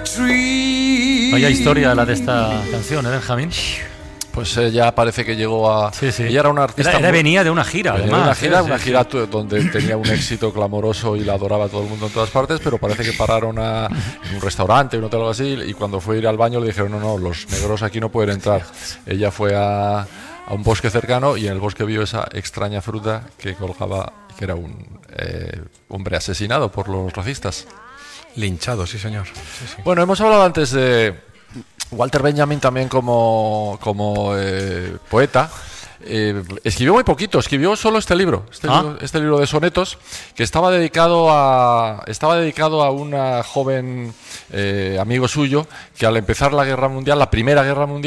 Vaya historia la de esta canción, Benjamín. Pues ella parece que llegó a... Sí. Ella era una artista... Venía de una gira, además. Una gira donde tenía un éxito clamoroso y la adoraba todo el mundo en todas partes, pero parece que pararon en un restaurante, un hotel o algo así, y cuando fue a ir al baño le dijeron, no, los negros aquí no pueden entrar. Ella fue a un bosque cercano y en el bosque vio esa extraña fruta que colgaba, que era un hombre asesinado por los racistas. Linchado, sí, señor. Sí. Bueno, hemos hablado antes de Walter Benjamin también como poeta. Escribió muy poquito, escribió solo este libro de sonetos, que estaba dedicado a una joven amigo suyo que al empezar la Primera Guerra Mundial